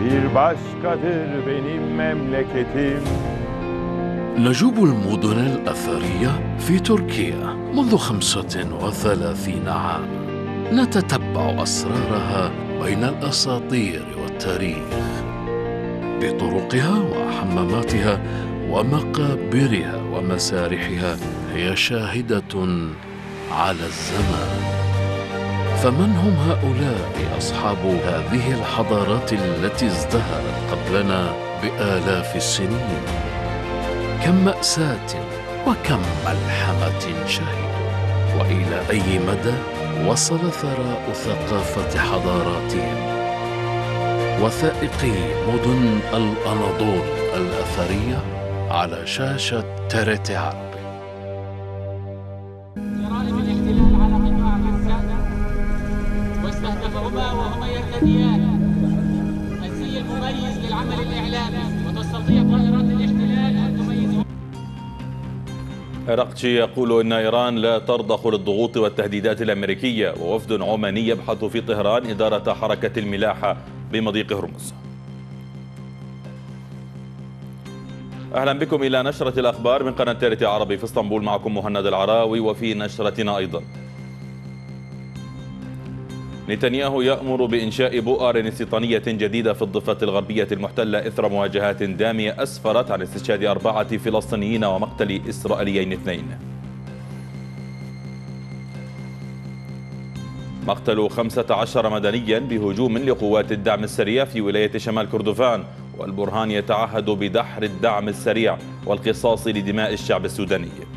bir başkadır benim memleketim. نجوب المدن الأثرية في تركيا منذ 35 عاما، نتتبع أسرارها بين الأساطير والتاريخ بطرقها وحماماتها ومقابرها ومسارحها. هي شاهدة على الزمان. فمن هم هؤلاء أصحاب هذه الحضارات التي ازدهرت قبلنا بآلاف السنين؟ كم مأساة وكم ملحمة شهدوا، وإلى أي مدى وصل ثراء ثقافة حضاراتهم. وثائقي مدن الأناضول الأثرية على شاشة TRT عربي. جرائم الاحتلال على قطاع غزة واستهدفهما وهما يرتديان الزي المميز للعمل الإعلامي، وتستطيع طائرات الاحتلال أن تميز. أراقچي يقول إن إيران لا ترضخ للضغوط والتهديدات الأمريكية، ووفد عماني يبحث في طهران إدارة حركة الملاحة بمضيق هرمز. أهلا بكم إلى نشرة الأخبار من قناة TRT عربي في اسطنبول. معكم مهند العراوي. وفي نشرتنا أيضا، نتنياهو يأمر بإنشاء بؤر استيطانية جديدة في الضفة الغربية المحتلة إثر مواجهات دامية أسفرت عن استشهاد 4 فلسطينيين ومقتل إسرائيليين 2. مقتل 15 مدنيا بهجوم لقوات الدعم السريع في ولاية شمال كردفان، والبرهان يتعهد بدحر الدعم السريع والقصاص لدماء الشعب السوداني.